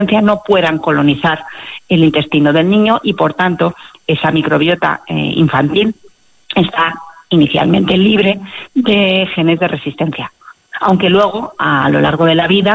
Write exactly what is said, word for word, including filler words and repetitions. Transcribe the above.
no puedan colonizar el intestino del niño y, por tanto, esa microbiota eh, infantil está inicialmente libre de genes de resistencia. Aunque luego, a lo largo de la vida,